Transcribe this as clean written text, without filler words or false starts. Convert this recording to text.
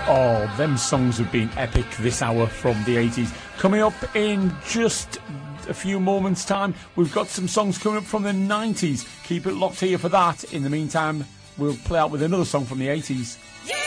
Oh, them songs have been epic this hour from the 80s. Coming up in just a few moments' time, we've got some songs coming up from the 90s. Keep it locked here for that. In the meantime, we'll play out with another song from the 80s. Yeah!